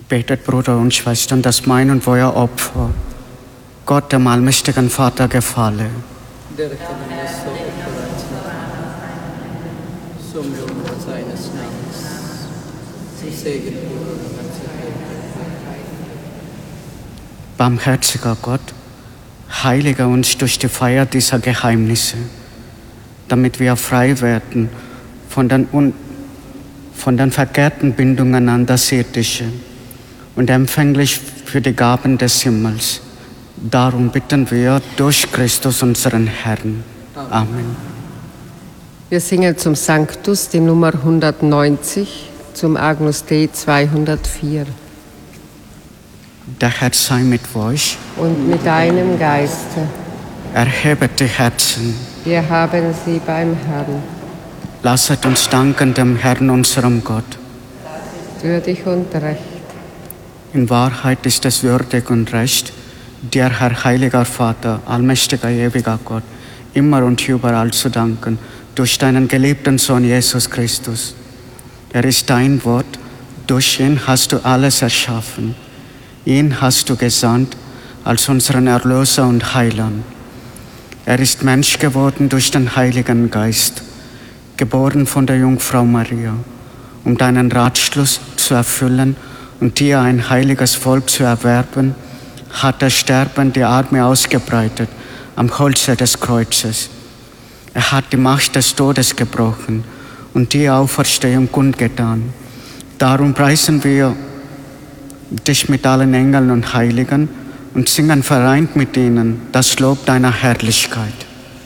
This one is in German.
Betet, Brüder und Schwestern, dass mein und euer Opfer Gott, dem allmächtigen Vater, gefalle. Der erkenne das so bereits zum Lohn seines Namens, zum Segen und Barmherziger Gott, heilige uns durch die Feier dieser Geheimnisse, damit wir frei werden von den verkehrten Bindungen an das Irdische und empfänglich für die Gaben des Himmels. Darum bitten wir durch Christus unseren Herrn. Amen. Wir singen zum Sanctus die Nummer 190, zum Agnus Dei 204. Der Herr sei mit euch. Und mit deinem Geiste. Erhebet die Herzen. Wir haben sie beim Herrn. Lasset uns danken dem Herrn, unserem Gott. Würdig und recht. In Wahrheit ist es würdig und recht, dir, Herr heiliger Vater, allmächtiger, ewiger Gott, immer und überall zu danken, durch deinen geliebten Sohn Jesus Christus. Er ist dein Wort, durch ihn hast du alles erschaffen. Ihn hast du gesandt als unseren Erlöser und Heiland. Er ist Mensch geworden durch den Heiligen Geist, geboren von der Jungfrau Maria, um deinen Ratschluss zu erfüllen und dir ein heiliges Volk zu erwerben, hat er sterbend die Arme ausgebreitet am Holze des Kreuzes. Er hat die Macht des Todes gebrochen und die Auferstehung kundgetan. Darum preisen wir dich mit allen Engeln und Heiligen und singen vereint mit ihnen das Lob deiner Herrlichkeit.